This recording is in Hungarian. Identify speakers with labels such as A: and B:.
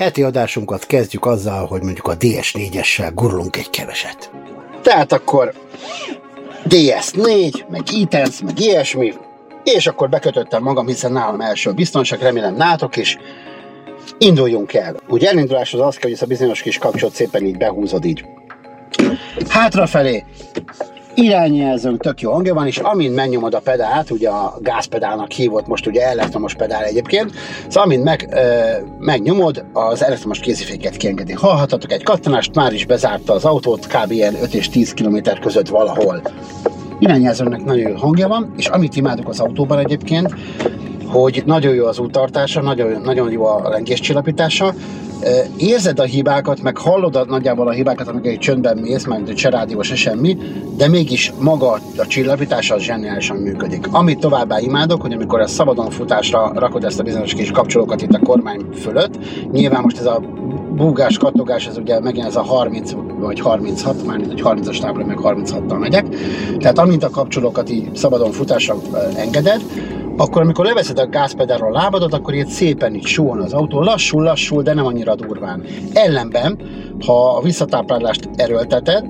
A: Heti adásunkat kezdjük azzal, hogy mondjuk a DS4-essel gurulunk egy keveset.
B: Tehát akkor DS4, meg e-tense, meg ilyesmi, és akkor bekötöttem magam, hiszen nálam első biztonság, remélem nálatok is. Induljunk el. Ugye elindulás az kell, hogy ezt a bizonyos kis kapcsot szépen így behúzod így. Hátrafelé irányjelzőnk, tök jó hangja van, és amint megnyomod a pedált, ugye a gázpedálnak hívott, most ugye elektromos pedál egyébként, szóval amint megnyomod, az elektromos kéziféket kiengedi. Hallhatatok egy kattanást, már is bezárta az autót, kb. Ilyen 5 és 10 km között valahol. Irányjelzőnek nagyon jó hangja van, és amit imádok az autóban egyébként, hogy nagyon jó az úttartása, nagyon jó a lengéscsillapítása, érzed a hibákat, meg hallod nagyjából a hibákat, amikor egy csöndben mész, mert se rádió, se semmi, de mégis maga a csillapítása az zseniálisan működik. Amit továbbá imádok, hogy amikor a szabadon futásra rakod ezt a bizonyos kis kapcsolókat itt a kormány fölött, nyilván most ez a búgás, kattogás, ez ugye megint ez a 30 vagy 36, már egy 30-as tábla, meg 36-tal megyek, tehát amint a kapcsolókat így szabadon futásra engeded, akkor amikor leveszed a gázpedálról a lábadat, akkor így szépen így suhan az autó, lassul, de nem annyira durván. Ellenben, ha a visszatáplálást erőlteted,